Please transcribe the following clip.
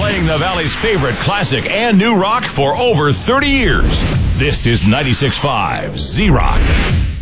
Playing the Valley's favorite classic and new rock for over 30 years. This is 96.5 Z-Rock.